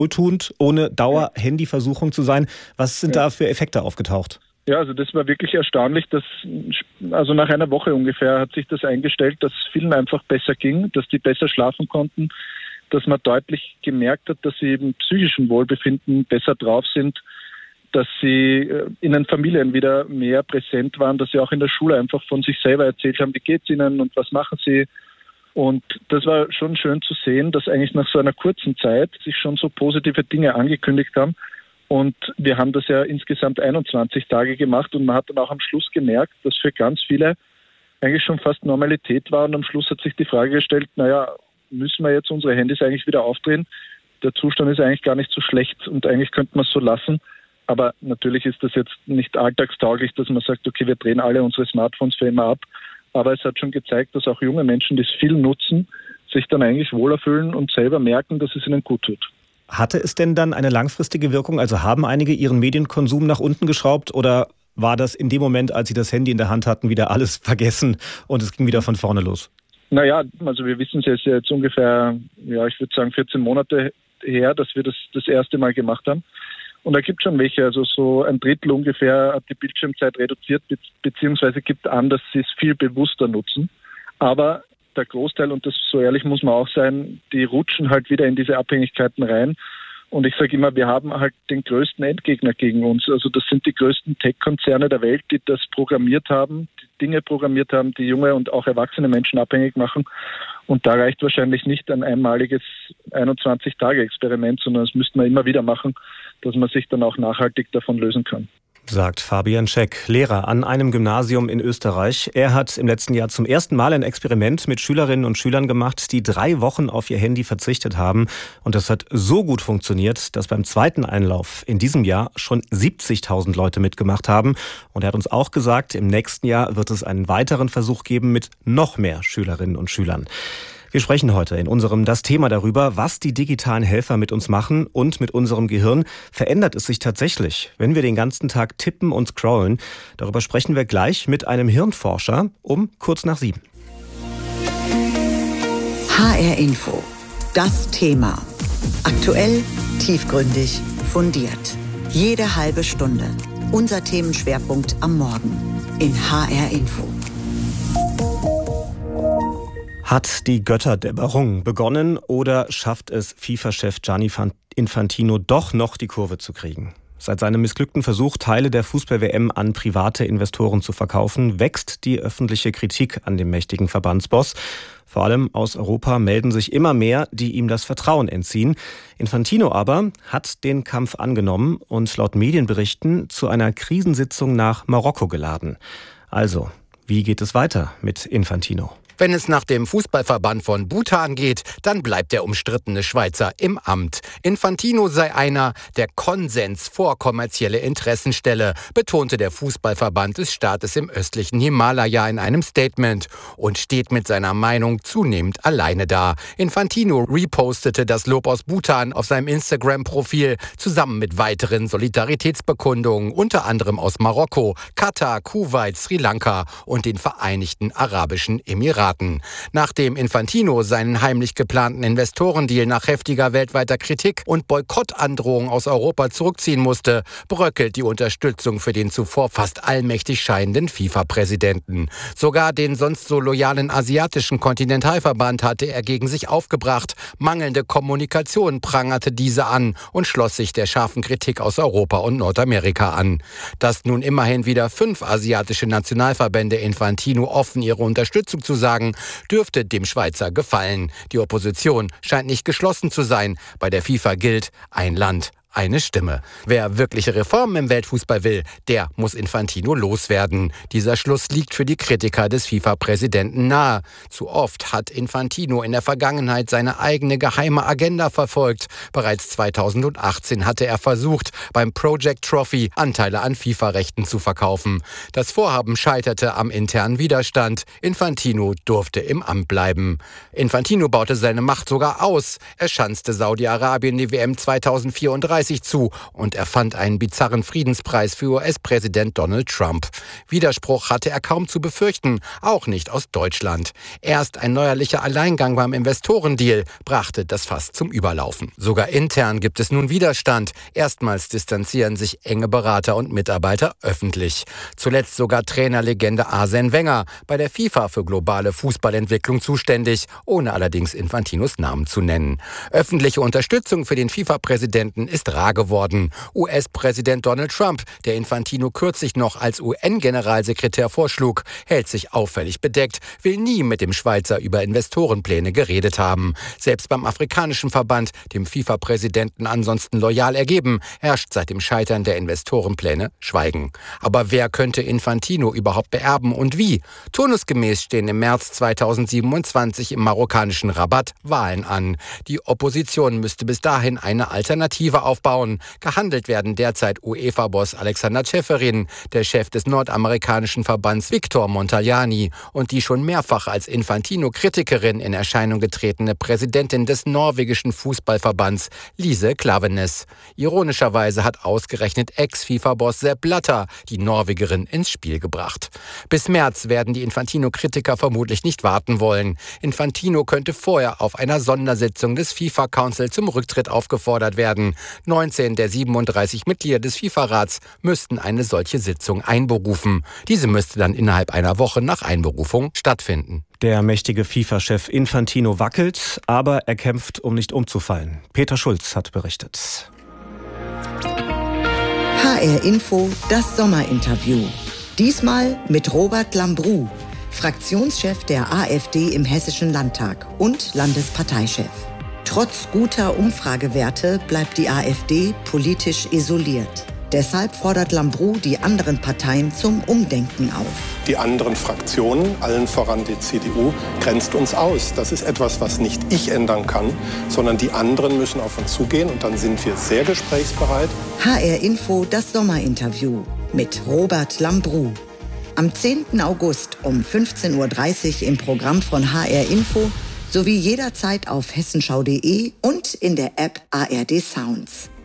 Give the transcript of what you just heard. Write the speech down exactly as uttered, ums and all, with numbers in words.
wohltuend, ohne Dauer-Handyversuchung zu sein. Was sind Ja. da für Effekte aufgetaucht? Ja, also das war wirklich erstaunlich, dass also nach einer Woche ungefähr hat sich das eingestellt, dass vielen einfach besser ging, dass die besser schlafen konnten, dass man deutlich gemerkt hat, dass sie eben psychischen Wohlbefinden besser drauf sind, dass sie in den Familien wieder mehr präsent waren, dass sie auch in der Schule einfach von sich selber erzählt haben, wie geht's ihnen und was machen sie. Und das war schon schön zu sehen, dass eigentlich nach so einer kurzen Zeit sich schon so positive Dinge angekündigt haben. Und wir haben das ja insgesamt einundzwanzig Tage gemacht und man hat dann auch am Schluss gemerkt, dass für ganz viele eigentlich schon fast Normalität war. Und am Schluss hat sich die Frage gestellt, naja, müssen wir jetzt unsere Handys eigentlich wieder aufdrehen? Der Zustand ist eigentlich gar nicht so schlecht und eigentlich könnte man es so lassen. Aber natürlich ist das jetzt nicht alltagstauglich, dass man sagt, okay, wir drehen alle unsere Smartphones für immer ab. Aber es hat schon gezeigt, dass auch junge Menschen, die es viel nutzen, sich dann eigentlich wohler fühlen und selber merken, dass es ihnen gut tut. Hatte es denn dann eine langfristige Wirkung? Also haben einige ihren Medienkonsum nach unten geschraubt oder war das in dem Moment, als sie das Handy in der Hand hatten, wieder alles vergessen und es ging wieder von vorne los? Naja, also wir wissen es ja, ist ja jetzt ungefähr, ja, ich würde sagen vierzehn Monate her, dass wir das das erste Mal gemacht haben. Und da gibt es schon welche, also so ein Drittel ungefähr hat die Bildschirmzeit reduziert, be- beziehungsweise gibt an, dass sie es viel bewusster nutzen. Aber der Großteil, und das so ehrlich muss man auch sein, die rutschen halt wieder in diese Abhängigkeiten rein. Und ich sage immer, wir haben halt den größten Endgegner gegen uns. Also das sind die größten Tech-Konzerne der Welt, die das programmiert haben, die Dinge programmiert haben, die junge und auch erwachsene Menschen abhängig machen. Und da reicht wahrscheinlich nicht ein einmaliges einundzwanzig-Tage-Experiment, sondern das müsste man immer wieder machen, dass man sich dann auch nachhaltig davon lösen kann. Sagt Fabian Scheck, Lehrer an einem Gymnasium in Österreich. Er hat im letzten Jahr zum ersten Mal ein Experiment mit Schülerinnen und Schülern gemacht, die drei Wochen auf ihr Handy verzichtet haben. Und das hat so gut funktioniert, dass beim zweiten Einlauf in diesem Jahr schon siebzigtausend Leute mitgemacht haben. Und er hat uns auch gesagt, im nächsten Jahr wird es einen weiteren Versuch geben mit noch mehr Schülerinnen und Schülern. Wir sprechen heute in unserem Das Thema darüber, was die digitalen Helfer mit uns machen und mit unserem Gehirn. Verändert es sich tatsächlich, wenn wir den ganzen Tag tippen und scrollen? Darüber sprechen wir gleich mit einem Hirnforscher um kurz nach sieben. H R Info. Das Thema. Aktuell, tiefgründig, fundiert. Jede halbe Stunde. Unser Themenschwerpunkt am Morgen in H R Info. Hat die Götterdämmerung begonnen oder schafft es FIFA-Chef Gianni Infantino doch noch die Kurve zu kriegen? Seit seinem missglückten Versuch, Teile der Fußball-W M an private Investoren zu verkaufen, wächst die öffentliche Kritik an dem mächtigen Verbandsboss. Vor allem aus Europa melden sich immer mehr, die ihm das Vertrauen entziehen. Infantino aber hat den Kampf angenommen und laut Medienberichten zu einer Krisensitzung nach Marokko geladen. Also, wie geht es weiter mit Infantino? Wenn es nach dem Fußballverband von Bhutan geht, dann bleibt der umstrittene Schweizer im Amt. Infantino sei einer, der Konsens vor kommerzielle Interessen stelle, betonte der Fußballverband des Staates im östlichen Himalaya in einem Statement und steht mit seiner Meinung zunehmend alleine da. Infantino repostete das Lob aus Bhutan auf seinem Instagram-Profil zusammen mit weiteren Solidaritätsbekundungen, unter anderem aus Marokko, Katar, Kuwait, Sri Lanka und den Vereinigten Arabischen Emiraten. Nachdem Infantino seinen heimlich geplanten Investorendeal nach heftiger weltweiter Kritik und Boykottandrohung aus Europa zurückziehen musste, bröckelt die Unterstützung für den zuvor fast allmächtig scheinenden FIFA-Präsidenten. Sogar den sonst so loyalen asiatischen Kontinentalverband hatte er gegen sich aufgebracht. Mangelnde Kommunikation prangerte diese an und schloss sich der scharfen Kritik aus Europa und Nordamerika an. Dass nun immerhin wieder fünf asiatische Nationalverbände Infantino offen ihre Unterstützung zu sagen, dürfte dem Schweizer gefallen. Die Opposition scheint nicht geschlossen zu sein. Bei der FIFA gilt ein Land, eine Stimme. Wer wirkliche Reformen im Weltfußball will, der muss Infantino loswerden. Dieser Schluss liegt für die Kritiker des FIFA-Präsidenten nahe. Zu oft hat Infantino in der Vergangenheit seine eigene geheime Agenda verfolgt. Bereits zweitausendachtzehn hatte er versucht, beim Project Trophy Anteile an FIFA-Rechten zu verkaufen. Das Vorhaben scheiterte am internen Widerstand. Infantino durfte im Amt bleiben. Infantino baute seine Macht sogar aus. Er schanzte Saudi-Arabien die W M zweitausendvierunddreißig siebenunddreißig zu und erfand einen bizarren Friedenspreis für U S-Präsident Donald Trump. Widerspruch hatte er kaum zu befürchten, auch nicht aus Deutschland. Erst ein neuerlicher Alleingang beim Investorendeal brachte das Fass zum Überlaufen. Sogar intern gibt es nun Widerstand. Erstmals distanzieren sich enge Berater und Mitarbeiter öffentlich. Zuletzt sogar Trainerlegende Arsène Wenger, bei der FIFA für globale Fußballentwicklung zuständig, ohne allerdings Infantinos Namen zu nennen. Öffentliche Unterstützung für den FIFA-Präsidenten ist rar geworden. U S-Präsident Donald Trump, der Infantino kürzlich noch als U N-Generalsekretär vorschlug, hält sich auffällig bedeckt, will nie mit dem Schweizer über Investorenpläne geredet haben. Selbst beim afrikanischen Verband, dem FIFA-Präsidenten ansonsten loyal ergeben, herrscht seit dem Scheitern der Investorenpläne Schweigen. Aber wer könnte Infantino überhaupt beerben und wie? Turnusgemäß stehen im März zweitausendsiebenundzwanzig im marokkanischen Rabat Wahlen an. Die Opposition müsste bis dahin eine Alternative aufbauen. Gehandelt werden derzeit UEFA-Boss Alexander Ceferin, der Chef des nordamerikanischen Verbands Victor Montagliani und die schon mehrfach als Infantino-Kritikerin in Erscheinung getretene Präsidentin des norwegischen Fußballverbands Lise Klaveness. Ironischerweise hat ausgerechnet Ex-FIFA-Boss Sepp Blatter die Norwegerin ins Spiel gebracht. Bis März werden die Infantino-Kritiker vermutlich nicht warten wollen. Infantino könnte vorher auf einer Sondersitzung des FIFA-Council zum Rücktritt aufgefordert werden. neunzehn der siebenunddreißig Mitglieder des FIFA-Rats müssten eine solche Sitzung einberufen. Diese müsste dann innerhalb einer Woche nach Einberufung stattfinden. Der mächtige FIFA-Chef Infantino wackelt, aber er kämpft, um nicht umzufallen. Peter Schulz hat berichtet. H R Info, das Sommerinterview. Diesmal mit Robert Lambrou, Fraktionschef der AfD im Hessischen Landtag und Landesparteichef. Trotz guter Umfragewerte bleibt die AfD politisch isoliert. Deshalb fordert Lambrou die anderen Parteien zum Umdenken auf. Die anderen Fraktionen, allen voran die C D U, grenzt uns aus. Das ist etwas, was nicht ich ändern kann, sondern die anderen müssen auf uns zugehen und dann sind wir sehr gesprächsbereit. H R Info, das Sommerinterview mit Robert Lambrou. Am zehnten August um fünfzehn Uhr dreißig im Programm von H R Info sowie jederzeit auf hessenschau punkt de und in der App A R D Sounds.